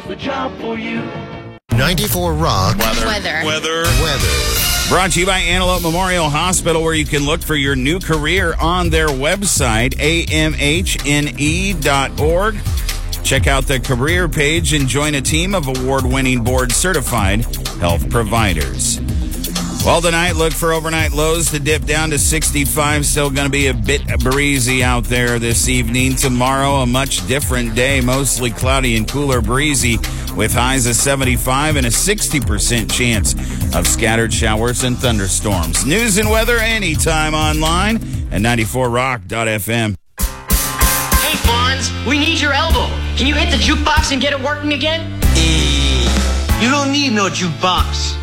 the job for you. 94 Rock. Weather. Brought to you by Antelope Memorial Hospital, where you can look for your new career on their website, amhne.org. Check out the career page and join a team of award-winning board-certified health providers. Well, tonight, look for overnight lows to dip down to 65. Still going to be a bit breezy out there this evening. Tomorrow, a much different day. Mostly cloudy and cooler breezy with highs of 75 and a 60% chance of scattered showers and thunderstorms. News and weather anytime online at 94rock.fm. Hey, Fonz, we need your elbow. Can you hit the jukebox and get it working again? You don't need no jukebox.